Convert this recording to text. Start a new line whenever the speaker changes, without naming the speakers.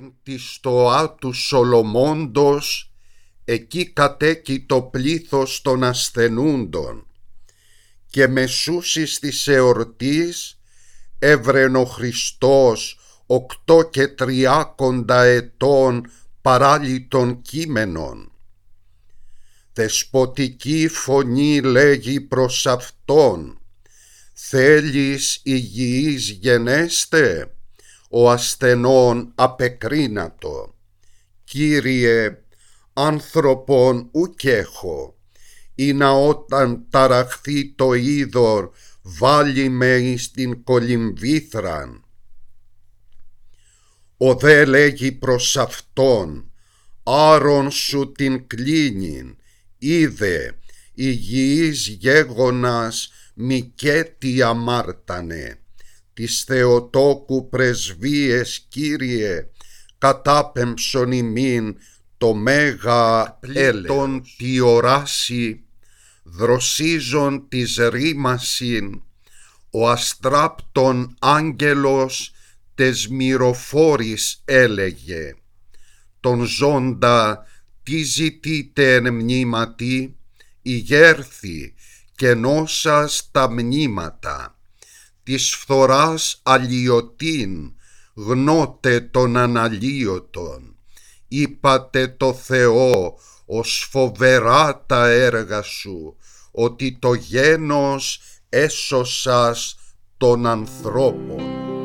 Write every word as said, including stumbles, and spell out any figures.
εν τη στοά του Σολομώντος, εκεί κατέκει το πλήθος των ασθενούντων, και μεσούσης της εορτής έβρεν ο Χριστός οκτώ και τριάκοντα ετών παράλυτων κείμενων. Δεσποτική φωνή λέγει προς αυτόν: «Θέλεις υγιής γενέστε?» Ο ασθενών απεκρίνατο: «Κύριε, άνθρωπον ουκ έχω, ή να όταν ταραχθεί το είδωρ βάλει με εις την κολυμβήθραν». Ο δε λέγει προς αυτόν: «Άρον σου την κλίνην, είδε, υγιής γέγονας μικέτι αμάρτανε. Της Θεοτόκου πρεσβείες, Κύριε, κατάπεμψον ημίν το μέγα έλεον τη οράση, δροσίζον της ρήμασιν, ο αστράπτον άγγελος τες μυροφόρης έλεγε. Τον ζώντα τι ζητείτε εν μνήματι? Ηγέρθη και νόσας τα μνήματα. Της φθοράς αλλοιωτήν γνώτε τον αναλύωτον. Είπατε το Θεό ως φοβερά τα έργα σου, ότι το γένος έσωσας των ανθρώπων».